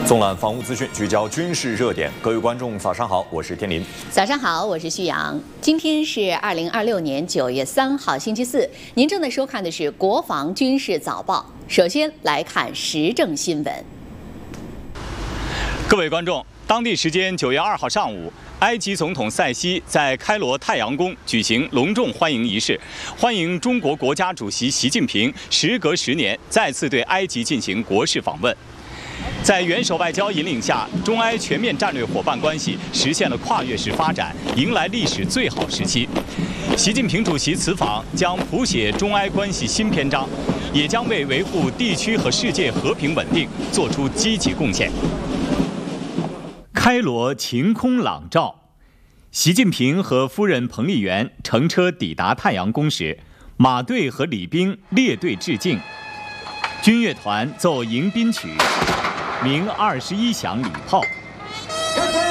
纵览防务资讯，聚焦军事热点。各位观众，早上好，我是天林。 早上好，我是旭阳。今天是2026年9月3号，星期四。您正在收看的是国防军事早报。首先来看时政新闻。 各位观众，当地时间9月2号上午，埃及总统塞西在开罗太阳宫举行隆重欢迎仪式，欢迎中国国家主席习近平时隔10年再次对埃及进行国事访问。在元首外交引领下，中埃全面战略伙伴关系实现了跨越式发展，迎来历史最好时期。习近平主席此访将谱写中埃关系新篇章，也将为维护地区和世界和平稳定做出积极贡献。开罗晴空朗照，习近平和夫人彭丽媛乘车抵达太阳宫时，马队和礼兵列队致敬，军乐团奏迎宾曲，鸣21响礼炮。